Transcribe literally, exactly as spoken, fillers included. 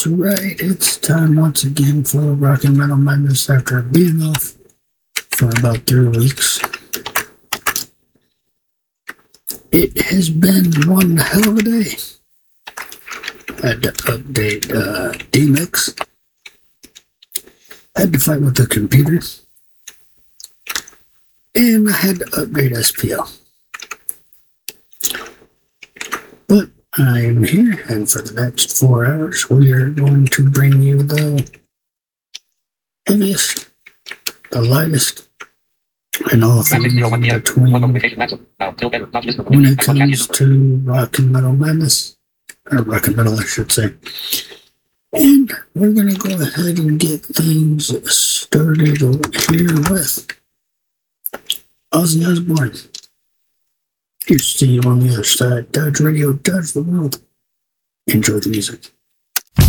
That's right. It's time once again for Rock and Metal Madness after being off for about three weeks. It has been one hell of a day. Had to update uh, D-Mix. Had to fight with the computer. And I had to update S P L. But I'm here, and for the next four hours, we are going to bring you the heaviest, the lightest, and all things in between when it comes to Rock and Metal Madness, or Rock and Metal, I should say. And we're going to go ahead and get things started here with Ozzy Osbourne. Here's to see you on the other side. Dodge Radio, Dodge the World. Enjoy the music.